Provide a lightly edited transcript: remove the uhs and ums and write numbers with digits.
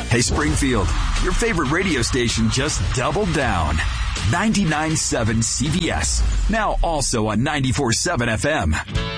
Hey, Springfield, your favorite radio station just doubled down. 99.7 CBS, now also on 94.7 FM.